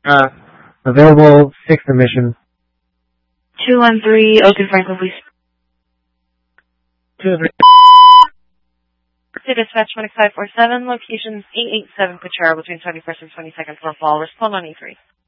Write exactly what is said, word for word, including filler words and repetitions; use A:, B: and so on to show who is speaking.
A: Uh, available sixth emission.
B: two one three, Oakland Franklin, please.
A: two three.
B: To dispatch twenty five four seven, locations eight eight seven Pacharo between twenty-first and twenty-second floor fall. Respond on E three.